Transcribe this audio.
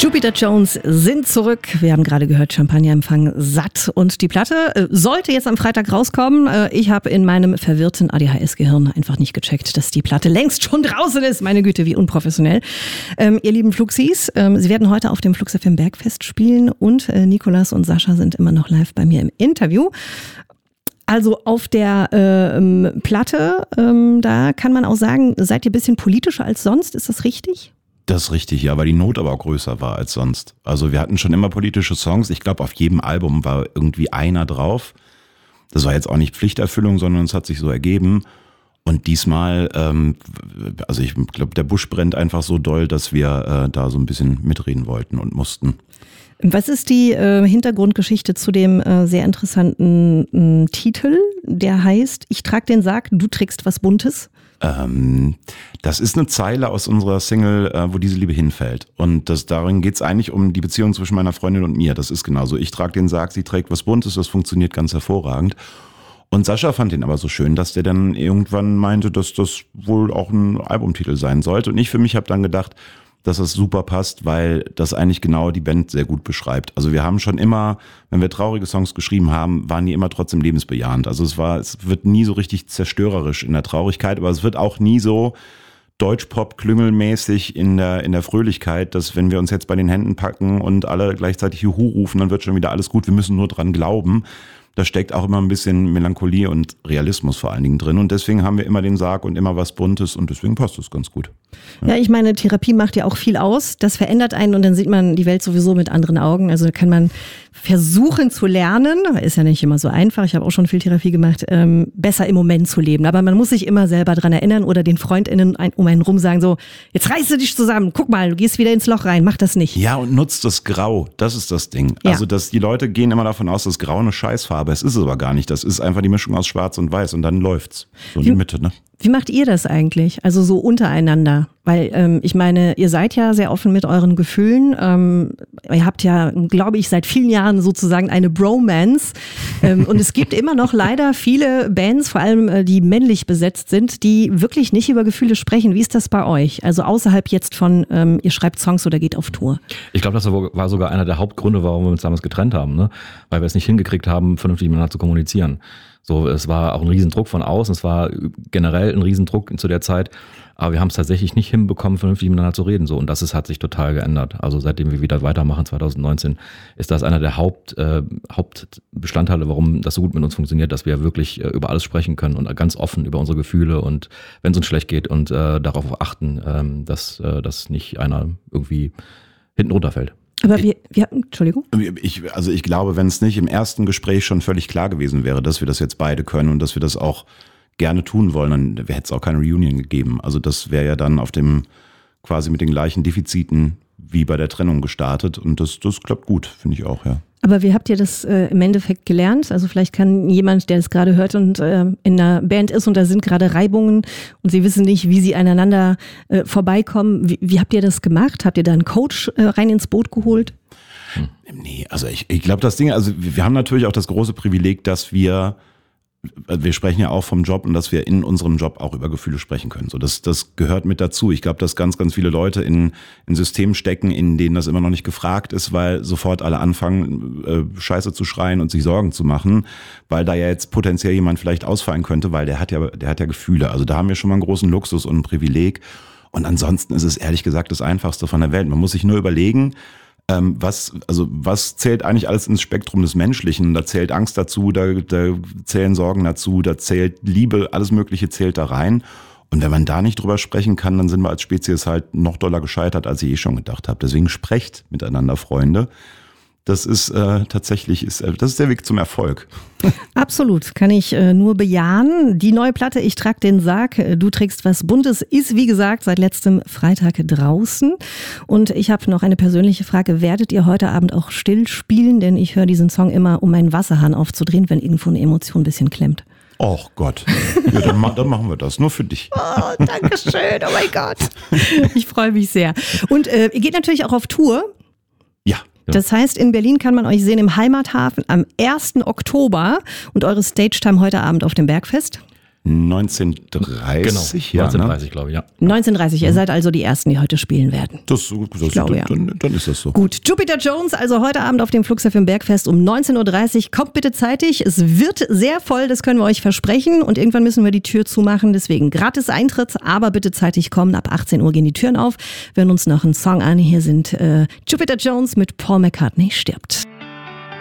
Jupiter Jones sind zurück. Wir haben gerade gehört, Champagnerempfang satt. Und die Platte sollte jetzt am Freitag rauskommen. Ich habe in meinem verwirrten ADHS-Gehirn einfach nicht gecheckt, dass die Platte längst schon draußen ist. Meine Güte, wie unprofessionell. Ihr lieben Fluxis, Sie werden heute auf dem Flux FM Bergfest spielen und Nicolas und Sascha sind immer noch live bei mir im Interview. Also auf der Platte, da kann man auch sagen, seid ihr ein bisschen politischer als sonst, ist das richtig? Das ist richtig, ja, weil die Not aber auch größer war als sonst. Also wir hatten schon immer politische Songs. Ich glaube, auf jedem Album war irgendwie einer drauf. Das war jetzt auch nicht Pflichterfüllung, sondern es hat sich so ergeben. Und diesmal, also ich glaube, der Busch brennt einfach so doll, dass wir da so ein bisschen mitreden wollten und mussten. Was ist die Hintergrundgeschichte zu dem sehr interessanten Titel, der heißt, ich trag den Sarg, du trägst was Buntes? Das ist eine Zeile aus unserer Single, wo diese Liebe hinfällt. Und darin geht es eigentlich um die Beziehung zwischen meiner Freundin und mir. Das ist genauso. Ich trage den Sarg, sie trägt was Buntes, das funktioniert ganz hervorragend. Und Sascha fand den aber so schön, dass der dann irgendwann meinte, dass das wohl auch ein Albumtitel sein sollte. Und ich für mich habe dann gedacht, dass das super passt, weil das eigentlich genau die Band sehr gut beschreibt. Also wir haben schon immer, wenn wir traurige Songs geschrieben haben, waren die immer trotzdem lebensbejahend. Also es wird nie so richtig zerstörerisch in der Traurigkeit, aber es wird auch nie so Deutschpop-Klüngelmäßig in der Fröhlichkeit, dass wenn wir uns jetzt bei den Händen packen und alle gleichzeitig Juhu rufen, dann wird schon wieder alles gut, wir müssen nur dran glauben. Da steckt auch immer ein bisschen Melancholie und Realismus vor allen Dingen drin. Und deswegen haben wir immer den Sarg und immer was Buntes und deswegen passt das ganz gut. Ja, ich meine, Therapie macht ja auch viel aus. Das verändert einen und dann sieht man die Welt sowieso mit anderen Augen. Also kann man versuchen zu lernen, ist ja nicht immer so einfach, ich habe auch schon viel Therapie gemacht, besser im Moment zu leben. Aber man muss sich immer selber dran erinnern oder den FreundInnen um einen rum sagen so, jetzt reißt du dich zusammen, guck mal, du gehst wieder ins Loch rein, mach das nicht. Ja, und nutzt das Grau, das ist das Ding. Ja. Also die Leute gehen immer davon aus, dass Grau eine Scheißfarbe ist. Es ist aber gar nicht. Das ist einfach die Mischung aus Schwarz und Weiß und dann läuft's. So in die Mitte, ne? Wie macht ihr das eigentlich? Also so untereinander? Weil ich meine, ihr seid ja sehr offen mit euren Gefühlen. Ihr habt ja, glaube ich, seit vielen Jahren sozusagen eine Bromance. Und es gibt immer noch leider viele Bands, vor allem die männlich besetzt sind, die wirklich nicht über Gefühle sprechen. Wie ist das bei euch? Also außerhalb jetzt von, ihr schreibt Songs oder geht auf Tour. Ich glaube, das war sogar einer der Hauptgründe, warum wir uns damals getrennt haben, ne? Weil wir es nicht hingekriegt haben, vernünftig miteinander zu kommunizieren. So, es war auch ein Riesendruck von außen, es war generell ein Riesendruck zu der Zeit, aber wir haben es tatsächlich nicht hinbekommen, vernünftig miteinander zu reden. So, und hat sich total geändert. Also seitdem wir wieder weitermachen, 2019, ist das einer der Hauptbestandteile, warum das so gut mit uns funktioniert, dass wir wirklich über alles sprechen können und ganz offen über unsere Gefühle und wenn es uns schlecht geht und darauf achten, dass nicht einer irgendwie hinten runterfällt. Aber Entschuldigung? Ich glaube, wenn es nicht im ersten Gespräch schon völlig klar gewesen wäre, dass wir das jetzt beide können und dass wir das auch gerne tun wollen, dann hätte es auch keine Reunion gegeben. Also das wäre ja dann quasi mit den gleichen Defiziten wie bei der Trennung gestartet und das klappt gut, finde ich auch, ja. Aber wie habt ihr das im Endeffekt gelernt? Also vielleicht kann jemand, der das gerade hört und in einer Band ist und da sind gerade Reibungen und sie wissen nicht, wie sie aneinander vorbeikommen. Wie habt ihr das gemacht? Habt ihr da einen Coach rein ins Boot geholt? Nee, also ich glaube das Ding, also wir haben natürlich auch das große Privileg, dass wir sprechen ja auch vom Job und dass wir in unserem Job auch über Gefühle sprechen können. So, das gehört mit dazu. Ich glaube, dass ganz, ganz viele Leute in Systemen stecken, in denen das immer noch nicht gefragt ist, weil sofort alle anfangen, Scheiße zu schreien und sich Sorgen zu machen, weil da ja jetzt potenziell jemand vielleicht ausfallen könnte, weil der hat ja Gefühle. Also da haben wir schon mal einen großen Luxus und ein Privileg. Und ansonsten ist es ehrlich gesagt das Einfachste von der Welt. Man muss sich nur überlegen, was zählt eigentlich alles ins Spektrum des Menschlichen? Da zählt Angst dazu, da zählen Sorgen dazu, da zählt Liebe, alles Mögliche zählt da rein. Und wenn man da nicht drüber sprechen kann, dann sind wir als Spezies halt noch doller gescheitert, als ich schon gedacht habe. Deswegen sprecht miteinander, Freunde. Das ist tatsächlich, das ist der Weg zum Erfolg. Absolut, kann ich nur bejahen. Die neue Platte, ich trag den Sarg, du trägst was Buntes, ist wie gesagt seit letztem Freitag draußen. Und ich habe noch eine persönliche Frage, werdet ihr heute Abend auch still spielen? Denn ich höre diesen Song immer, um meinen Wasserhahn aufzudrehen, wenn irgendwo eine Emotion ein bisschen klemmt. Och Gott, ja, dann machen wir das, nur für dich. Oh, danke schön, oh mein Gott. Ich freue mich sehr. Und ihr geht natürlich auch auf Tour. Ja. Das heißt, in Berlin kann man euch sehen im Heimathafen am 1. Oktober und eure Stage-Time heute Abend auf dem Bergfest. 1930, Genau, ja, 1930, glaube ich, ja. 1930, ihr seid also die Ersten, die heute spielen werden. Dann ist das so. Gut, Jupiter Jones, also heute Abend auf dem Flux FM Bergfest um 19.30 Uhr. Kommt bitte zeitig, es wird sehr voll, das können wir euch versprechen. Und irgendwann müssen wir die Tür zumachen, deswegen gratis Eintritt, aber bitte zeitig kommen. Ab 18 Uhr gehen die Türen auf. Wir hören uns noch einen Song an. Hier sind Jupiter Jones mit Paul McCartney stirbt.